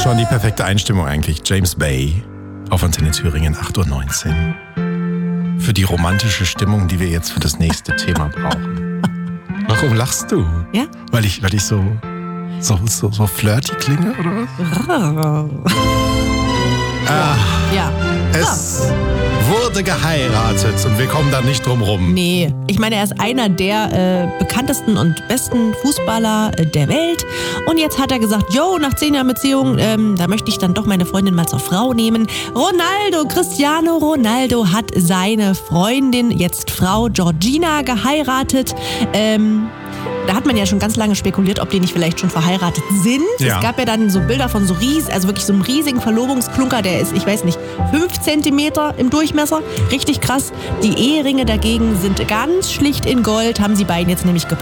schon die perfekte Einstimmung eigentlich. James Bay auf Antenne Thüringen, 8.19 Uhr. Für die romantische Stimmung, die wir jetzt für das nächste Thema brauchen. Warum lachst du? Ja? Weil ich so flirty klinge, oder was? Ja. Es wurde geheiratet und wir kommen da nicht drum rum. Nee, ich meine, er ist einer der bekanntesten und besten Fußballer der Welt. Und jetzt hat er gesagt, nach 10 Jahren Beziehung, da möchte ich dann doch meine Freundin mal zur Frau nehmen. Cristiano Ronaldo hat seine Freundin, jetzt Frau Georgina, geheiratet. Da hat man ja schon ganz lange spekuliert, ob die nicht vielleicht schon verheiratet sind. Ja. Es gab ja dann so Bilder von wirklich so einem riesigen Verlobungsklunker, der ist, ich weiß nicht, 5 Zentimeter im Durchmesser. Richtig krass. Die Eheringe dagegen sind ganz schlicht in Gold, haben sie beiden jetzt nämlich